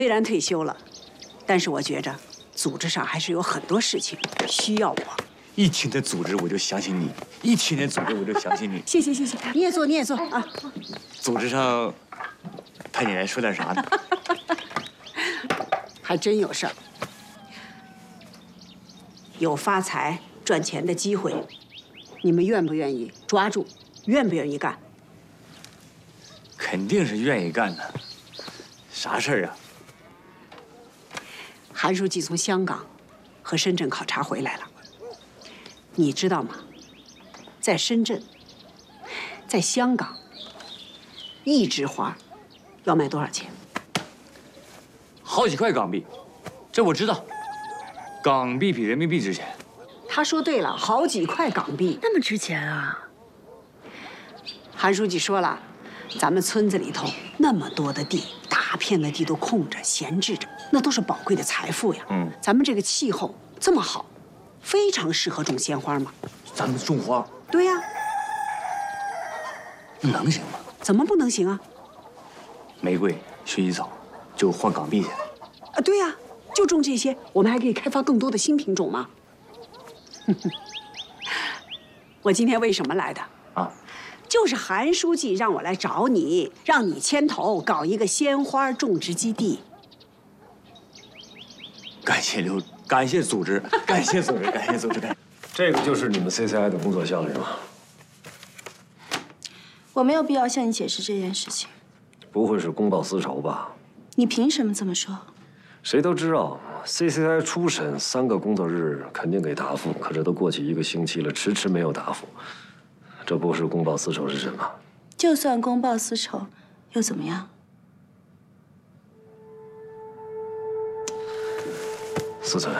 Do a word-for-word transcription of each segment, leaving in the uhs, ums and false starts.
虽然退休了，但是我觉着组织上还是有很多事情需要我。 一听见组织我就相信你，一听见组织我就相信你。 谢谢谢谢，你也坐你也坐啊。 组织上派你来说点啥呢？ 还真有事儿，有发财赚钱的机会，你们愿不愿意抓住？愿不愿意干？ 肯定是愿意干的。啥事儿啊？ 韩书记从香港和深圳考察回来了，你知道吗？在深圳，在香港，一枝花要卖多少钱？ 好几块港币，这我知道。港币比人民币值钱。 他说对了，好几块港币， 那么值钱啊！ 韩书记说了，咱们村子里头那么多的地，大片的地都空着闲置着，那都是宝贵的财富呀。 嗯， 咱们这个气候这么好，非常适合种鲜花嘛。 咱们种花？ 对呀。 能行吗？ 怎么不能行啊？ 玫瑰、薰衣草，就换港币去。 啊，对呀，就种这些，我们还可以开发更多的新品种嘛。我今天为什么来的？ 啊， 就是韩书记让我来找你，让你牵头搞一个鲜花种植基地。 感谢刘，感谢组织，感谢组织，感谢组织。 这个就是你们 C C I 的工作项是吗？ 我没有必要向你解释这件事情。 不会是公报私仇吧？ 你凭什么这么说？ 谁都知道 ，C C I 初审三个工作日肯定给答复，可这都过去一个星期了，迟迟没有答复，这不是公报私仇是什么？ 就算公报私仇，又怎么样？ 思存，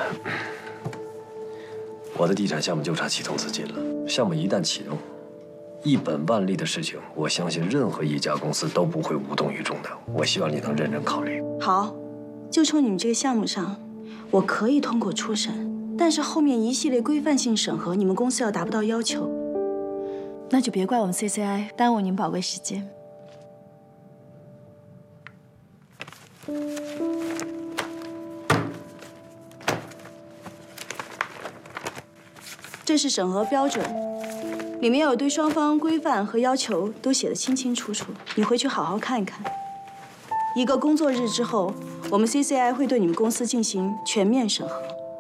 我的地产项目就差启动资金了。项目一旦启动，一本万利的事情，我相信任何一家公司都不会无动于衷的。我希望你能认真考虑。 好，就冲你们这个项目上，我可以通过初审，但是后面一系列规范性审核，你们公司要达不到要求，那就别怪我们 C C I 耽误你们宝贵时间。这是审核标准，里面有对双方规范和要求都写得清清楚楚，你回去好好看一看。一个工作日之后，我们 C C I 会对你们公司进行全面审核。